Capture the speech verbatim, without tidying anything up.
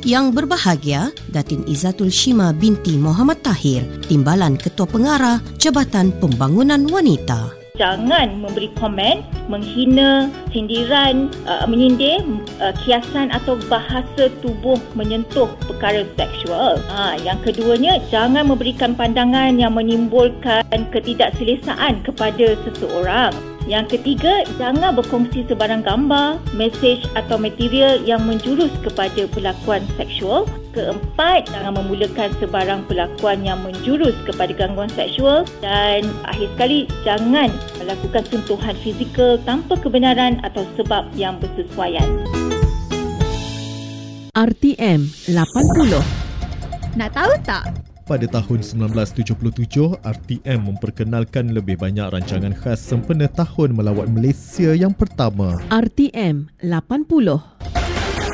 Yang berbahagia, Datin Izzatul Shima binti Muhammad Tahir, Timbalan Ketua Pengarah Jabatan Pembangunan Wanita. Jangan memberi komen, menghina, sindiran, uh, menyindir, uh, kiasan atau bahasa tubuh menyentuh perkara seksual. Ha, yang keduanya, jangan memberikan pandangan yang menimbulkan ketidakselesaan kepada seseorang. Yang ketiga, jangan berkongsi sebarang gambar, mesej atau material yang menjurus kepada perlakuan seksual. Keempat, jangan memulakan sebarang perlakuan yang menjurus kepada gangguan seksual. Dan akhir sekali, jangan melakukan sentuhan fizikal tanpa kebenaran atau sebab yang bersesuaian. R T M lapan puluh. Nak tahu tak? Pada tahun sembilan belas tujuh puluh tujuh, R T M memperkenalkan lebih banyak rancangan khas sempena tahun melawat Malaysia yang pertama. R T M lapan puluh.